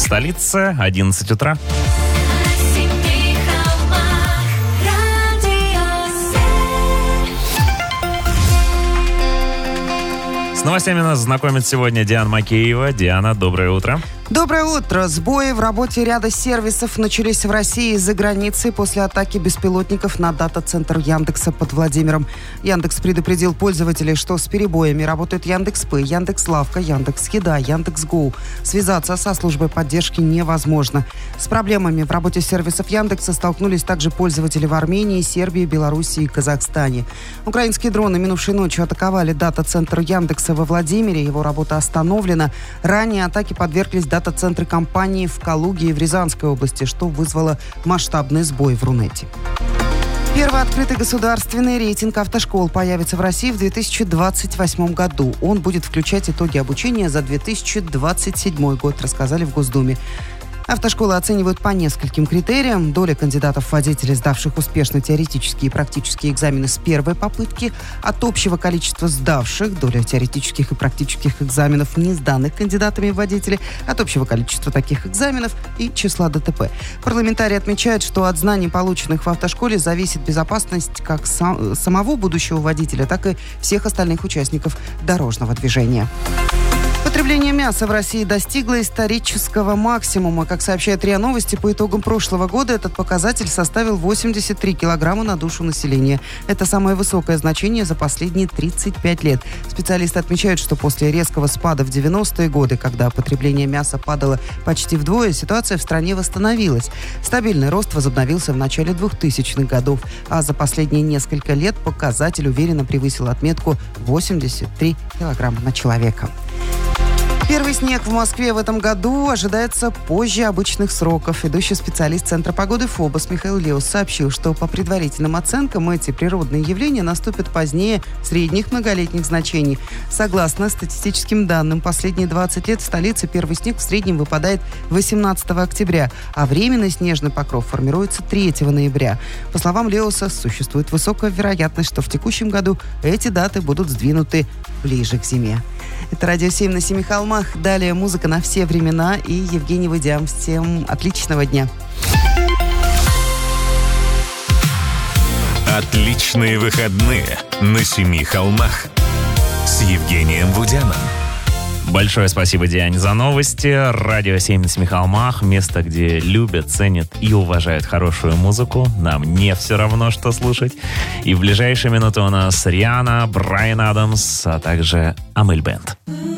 столице, 11 утра. С новостями нас знакомит сегодня Диана Макеева. Диана, доброе утро. Доброе утро. Сбои в работе ряда сервисов начались в России и за границей после атаки беспилотников на дата-центр Яндекса под Владимиром. Яндекс предупредил пользователей, что с перебоями работают Яндекс.Пэй, Яндекс.Лавка, Яндекс.Еда, Яндекс.Гоу. Связаться со службой поддержки невозможно. С проблемами в работе сервисов Яндекса столкнулись также пользователи в Армении, Сербии, Белоруссии и Казахстане. Украинские дроны минувшей ночью атаковали дата-центр Яндекса во Владимире. Его работа остановлена. Ранее атаки подверглись дата-центры компании в Калуге и в Рязанской области, что вызвало масштабный сбой в Рунете. Первый открытый государственный рейтинг автошкол появится в России в 2028 году. Он будет включать итоги обучения за 2027 год, рассказали в Госдуме. Автошколы оценивают по нескольким критериям. Доля кандидатов-водителей, сдавших успешно теоретические и практические экзамены с первой попытки, от общего количества сдавших, доля теоретических и практических экзаменов, не сданных кандидатами в водители, от общего количества таких экзаменов и числа ДТП. Парламентарии отмечают, что от знаний, полученных в автошколе, зависит безопасность как самого будущего водителя, так и всех остальных участников дорожного движения. Потребление мяса в России достигло исторического максимума. Как сообщает РИА Новости, по итогам прошлого года этот показатель составил 83 килограмма на душу населения. Это самое высокое значение за последние 35 лет. Специалисты отмечают, что после резкого спада в 90-е годы, когда потребление мяса падало почти вдвое, ситуация в стране восстановилась. Стабильный рост возобновился в начале 2000-х годов, а за последние несколько лет показатель уверенно превысил отметку 83 килограмма на человека. Первый снег в Москве в этом году ожидается позже обычных сроков. Ведущий специалист Центра погоды ФОБОС Михаил Леус сообщил, что по предварительным оценкам эти природные явления наступят позднее средних многолетних значений. Согласно статистическим данным, последние 20 лет в столице первый снег в среднем выпадает 18 октября, а временный снежный покров формируется 3 ноября. По словам Леуса, существует высокая вероятность, что в текущем году эти даты будут сдвинуты ближе к зиме. Это «Радио 7 на Семи холмах». Далее музыка на все времена и Евгений Выдям. Всем отличного дня. Отличные выходные на Семи холмах с Евгением Выдямом. Большое спасибо, Диане, за новости. Радио 7 на Семи холмах. Место, где любят, ценят и уважают хорошую музыку. Нам не все равно, что слушать. И в ближайшие минуты у нас Риhanna, Брайан Адамс, а также Амель Бенд.